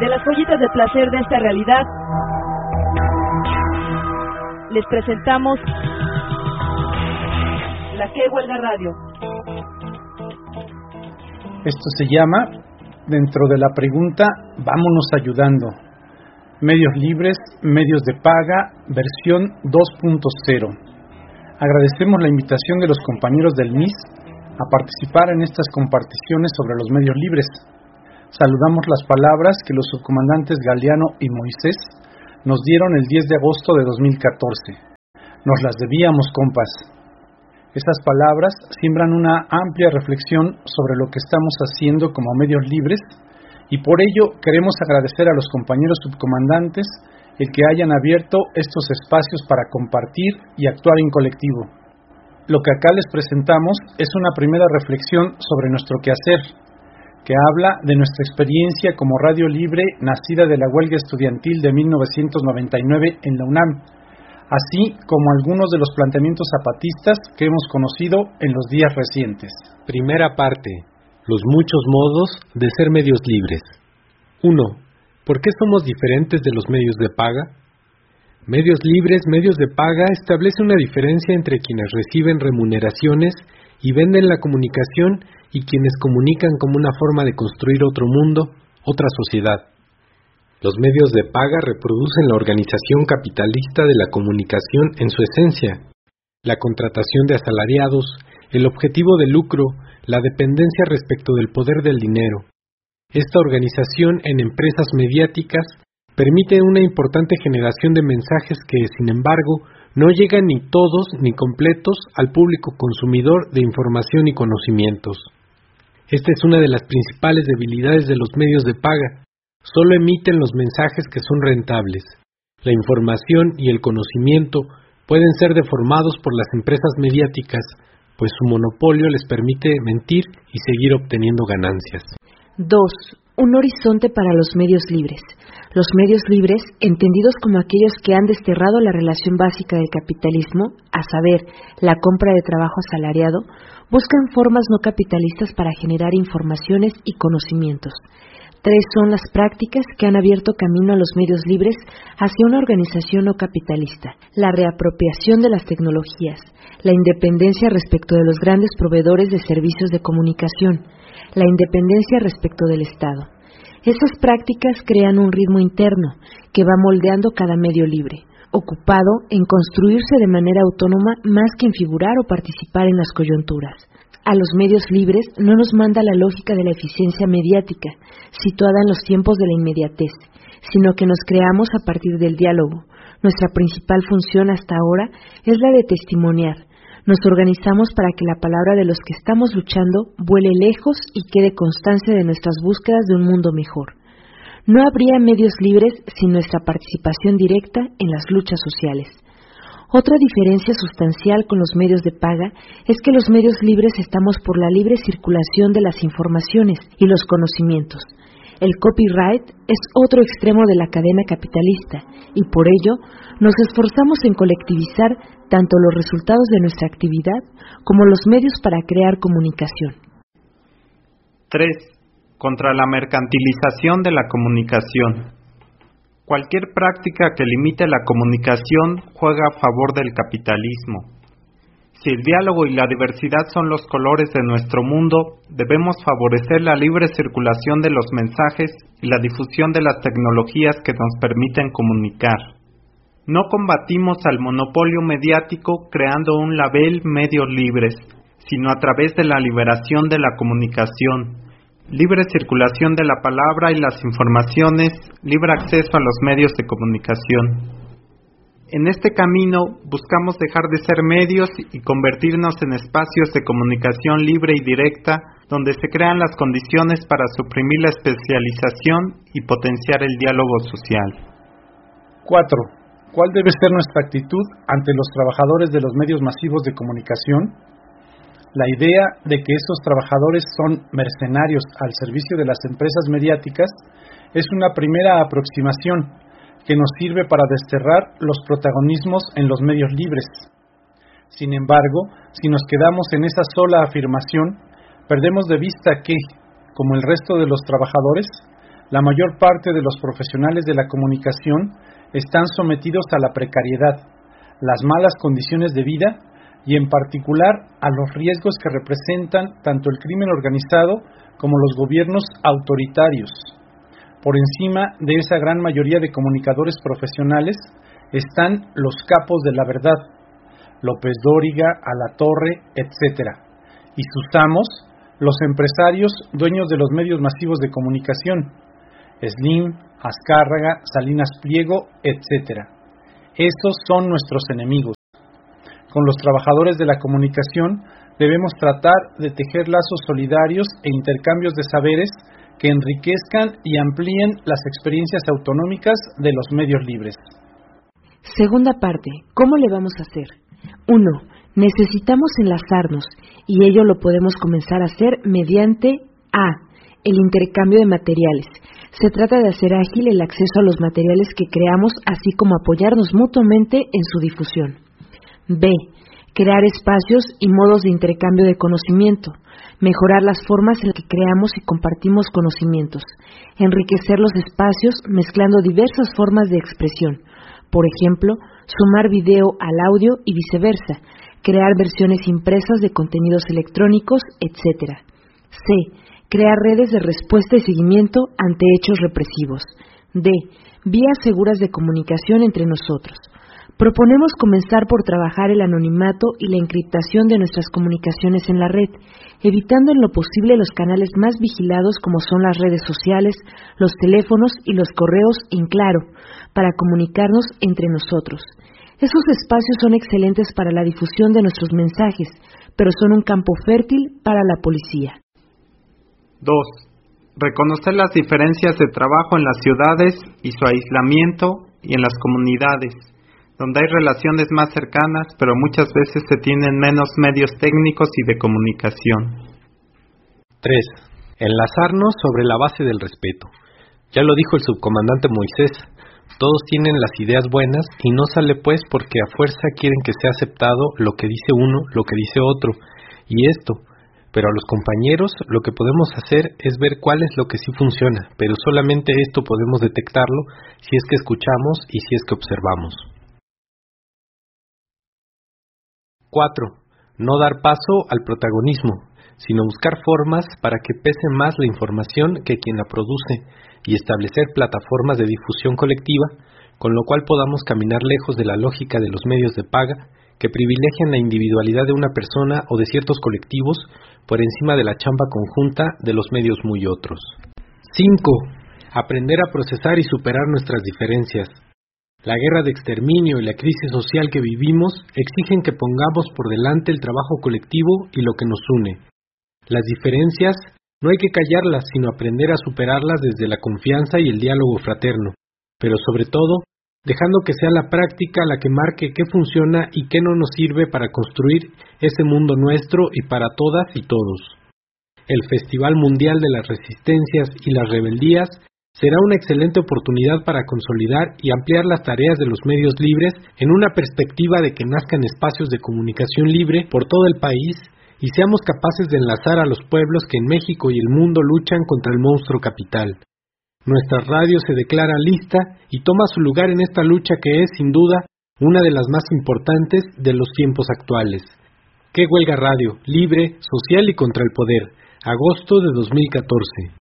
De las joyitas de placer de esta realidad, les presentamos La Que Huelga Radio. Esto se llama, dentro de la pregunta, vámonos ayudando. Medios libres, medios de paga, versión 2.0. Agradecemos la invitación de los compañeros del MIS a participar en estas comparticiones sobre los medios libres. Saludamos las palabras que los subcomandantes Galeano y Moisés nos dieron el 10 de agosto de 2014. Nos las debíamos, compas. Estas palabras siembran una amplia reflexión sobre lo que estamos haciendo como medios libres y por ello queremos agradecer a los compañeros subcomandantes el que hayan abierto estos espacios para compartir y actuar en colectivo. Lo que acá les presentamos es una primera reflexión sobre nuestro quehacer, que habla de nuestra experiencia como radio libre nacida de la huelga estudiantil de 1999 en la UNAM, así como algunos de los planteamientos zapatistas que hemos conocido en los días recientes. Primera parte. Los muchos modos de ser medios libres. 1. ¿Por qué somos diferentes de los medios de paga? Medios libres, medios de paga establece una diferencia entre quienes reciben remuneraciones y venden la comunicación y quienes comunican como una forma de construir otro mundo, otra sociedad. Los medios de paga reproducen la organización capitalista de la comunicación en su esencia, la contratación de asalariados, el objetivo de lucro, la dependencia respecto del poder del dinero. Esta organización en empresas mediáticas permite una importante generación de mensajes que, sin embargo, no llegan ni todos ni completos al público consumidor de información y conocimientos. Esta es una de las principales debilidades de los medios de paga. Solo emiten los mensajes que son rentables. La información y el conocimiento pueden ser deformados por las empresas mediáticas, pues su monopolio les permite mentir y seguir obteniendo ganancias. 2. Un horizonte para los medios libres. Los medios libres, entendidos como aquellos que han desterrado la relación básica del capitalismo, a saber, la compra de trabajo asalariado, buscan formas no capitalistas para generar informaciones y conocimientos. 3 son las prácticas que han abierto camino a los medios libres hacia una organización no capitalista: la reapropiación de las tecnologías, la independencia respecto de los grandes proveedores de servicios de comunicación, la independencia respecto del Estado. Estas prácticas crean un ritmo interno que va moldeando cada medio libre, ocupado en construirse de manera autónoma más que en figurar o participar en las coyunturas. A los medios libres no nos manda la lógica de la eficiencia mediática, situada en los tiempos de la inmediatez, sino que nos creamos a partir del diálogo. Nuestra principal función hasta ahora es la de testimoniar. Nos organizamos para que la palabra de los que estamos luchando vuele lejos y quede constancia de nuestras búsquedas de un mundo mejor. No habría medios libres sin nuestra participación directa en las luchas sociales. Otra diferencia sustancial con los medios de paga es que los medios libres estamos por la libre circulación de las informaciones y los conocimientos. El copyright es otro extremo de la cadena capitalista y por ello nos esforzamos en colectivizar tanto los resultados de nuestra actividad como los medios para crear comunicación. 3. Contra la mercantilización de la comunicación. Cualquier práctica que limite la comunicación juega a favor del capitalismo. Si el diálogo y la diversidad son los colores de nuestro mundo, debemos favorecer la libre circulación de los mensajes y la difusión de las tecnologías que nos permiten comunicar. No combatimos al monopolio mediático creando un label medios libres, sino a través de la liberación de la comunicación, libre circulación de la palabra y las informaciones, libre acceso a los medios de comunicación. En este camino buscamos dejar de ser medios y convertirnos en espacios de comunicación libre y directa, donde se crean las condiciones para suprimir la especialización y potenciar el diálogo social. 4. ¿Cuál debe ser nuestra actitud ante los trabajadores de los medios masivos de comunicación? La idea de que esos trabajadores son mercenarios al servicio de las empresas mediáticas es una primera aproximación que nos sirve para desterrar los protagonismos en los medios libres. Sin embargo, si nos quedamos en esa sola afirmación, perdemos de vista que, como el resto de los trabajadores, La mayor parte de los profesionales de la comunicación están sometidos a la precariedad, las malas condiciones de vida y en particular a los riesgos que representan tanto el crimen organizado como los gobiernos autoritarios. Por encima de esa gran mayoría de comunicadores profesionales están los capos de la verdad, López Dóriga, Alatorre, etc., y sus amos, los empresarios dueños de los medios masivos de comunicación, Slim, Azcárraga, Salinas Pliego, etc. Esos son nuestros enemigos. Con los trabajadores de la comunicación debemos tratar de tejer lazos solidarios e intercambios de saberes que enriquezcan y amplíen las experiencias autonómicas de los medios libres. Segunda parte, ¿cómo le vamos a hacer? 1. Necesitamos enlazarnos, y ello lo podemos comenzar a hacer mediante A. El intercambio de materiales. Se trata de hacer ágil el acceso a los materiales que creamos, así como apoyarnos mutuamente en su difusión. B. Crear espacios y modos de intercambio de conocimiento. Mejorar las formas en que creamos y compartimos conocimientos. Enriquecer los espacios mezclando diversas formas de expresión. Por ejemplo, sumar video al audio y viceversa. Crear versiones impresas de contenidos electrónicos, etc. C. Crear redes de respuesta y seguimiento ante hechos represivos. D. Vías seguras de comunicación entre nosotros. Proponemos comenzar por trabajar el anonimato y la encriptación de nuestras comunicaciones en la red, evitando en lo posible los canales más vigilados como son las redes sociales, los teléfonos y los correos en claro, para comunicarnos entre nosotros. Esos espacios son excelentes para la difusión de nuestros mensajes, pero son un campo fértil para la policía. 2. Reconocer las diferencias de trabajo en las ciudades y su aislamiento y en las comunidades, donde hay relaciones más cercanas, pero muchas veces se tienen menos medios técnicos y de comunicación. 3. Enlazarnos sobre la base del respeto. Ya lo dijo el subcomandante Moisés, todos tienen las ideas buenas y no sale pues porque a fuerza quieren que sea aceptado lo que dice uno, lo que dice otro, y esto. Pero a los compañeros lo que podemos hacer es ver cuál es lo que sí funciona, pero solamente esto podemos detectarlo si es que escuchamos y si es que observamos. 4. No dar paso al protagonismo, sino buscar formas para que pese más la información que quien la produce y establecer plataformas de difusión colectiva, con lo cual podamos caminar lejos de la lógica de los medios de paga que privilegian la individualidad de una persona o de ciertos colectivos por encima de la chamba conjunta de los medios muy otros. 5. Aprender a procesar y superar nuestras diferencias. La guerra de exterminio y la crisis social que vivimos exigen que pongamos por delante el trabajo colectivo y lo que nos une. Las diferencias no hay que callarlas, sino aprender a superarlas desde la confianza y el diálogo fraterno, pero sobre todo, dejando que sea la práctica la que marque qué funciona y qué no nos sirve para construir ese mundo nuestro y para todas y todos. El Festival Mundial de las Resistencias y las Rebeldías será una excelente oportunidad para consolidar y ampliar las tareas de los medios libres en una perspectiva de que nazcan espacios de comunicación libre por todo el país y seamos capaces de enlazar a los pueblos que en México y el mundo luchan contra el monstruo capital. Nuestra radio se declara lista y toma su lugar en esta lucha que es, sin duda, una de las más importantes de los tiempos actuales. ¡Qué huelga radio! Libre, social y contra el poder. Agosto de 2014.